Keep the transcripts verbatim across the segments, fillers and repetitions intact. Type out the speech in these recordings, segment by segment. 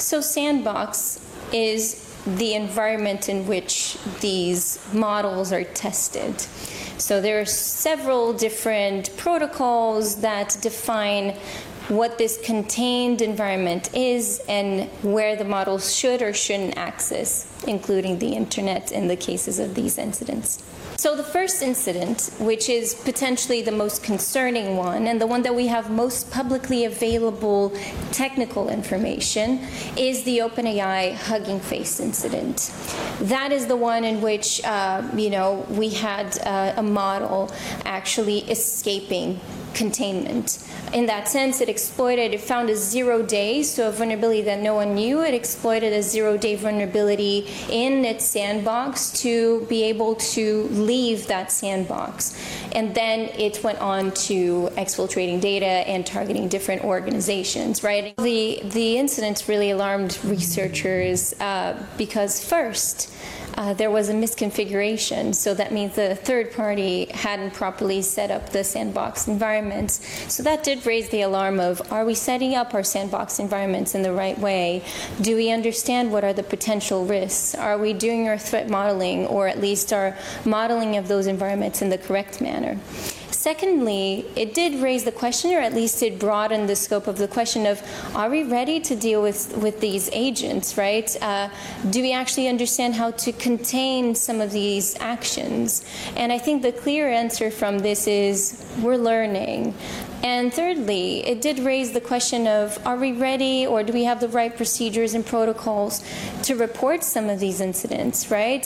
So Sandbox is the environment in which these models are tested. So there are several different protocols that define what this contained environment is and where the models should or shouldn't access, including the internet in the cases of these incidents. So the first incident, which is potentially the most concerning one and the one that we have most publicly available technical information, is the OpenAI Hugging Face incident. That is the one in which, uh, you know, we had uh, a model actually escaping containment. In that sense, it exploited, it found a zero day, so a vulnerability that no one knew. It exploited a zero day vulnerability in its sandbox to be able to leave that sandbox. And then it went on to exfiltrating data and targeting different organizations, right? The, the incident really alarmed researchers uh, because first, Uh, there was a misconfiguration, so that means the third party hadn't properly set up the sandbox environments. So that did raise the alarm of, are we setting up our sandbox environments in the right way? Do we understand what are the potential risks? Are we doing our threat modeling, or at least our modeling of those environments in the correct manner? Secondly, it did raise the question, or at least it broadened the scope of the question of, are we ready to deal with, with these agents, right? Uh, do we actually understand how to contain some of these actions? And I think the clear answer from this is, we're learning. And thirdly, it did raise the question of, are we ready, or do we have the right procedures and protocols to report some of these incidents, right?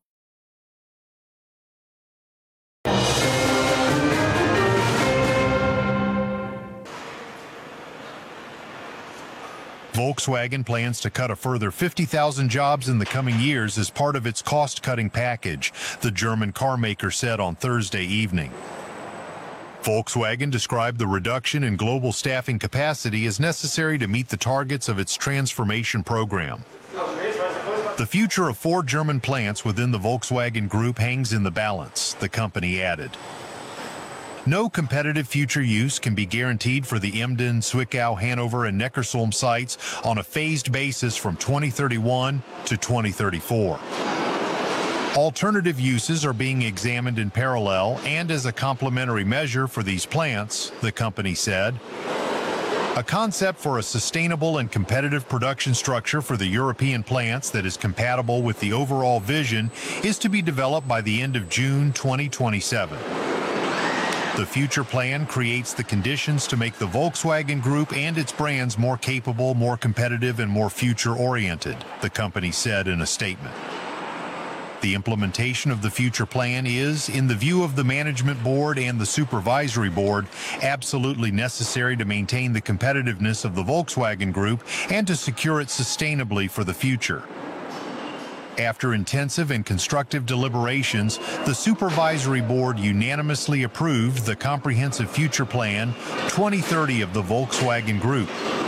Volkswagen plans to cut a further fifty thousand jobs in the coming years as part of its cost-cutting package, the German car maker said on Thursday evening. Volkswagen described the reduction in global staffing capacity as necessary to meet the targets of its transformation program. The future of four German plants within the Volkswagen Group hangs in the balance, the company added. No competitive future use can be guaranteed for the Emden, Zwickau, Hanover, and Neckarsulm sites on a phased basis from twenty thirty-one to twenty thirty-four. Alternative uses are being examined in parallel and as a complementary measure for these plants, the company said. A concept for a sustainable and competitive production structure for the European plants that is compatible with the overall vision is to be developed by the end of June twenty twenty-seven. The future plan creates the conditions to make the Volkswagen Group and its brands more capable, more competitive, and more future-oriented, the company said in a statement. The implementation of the future plan is, in the view of the management board and the supervisory board, absolutely necessary to maintain the competitiveness of the Volkswagen Group and to secure it sustainably for the future. After intensive and constructive deliberations, the Supervisory Board unanimously approved the Comprehensive Future Plan twenty thirty of the Volkswagen Group.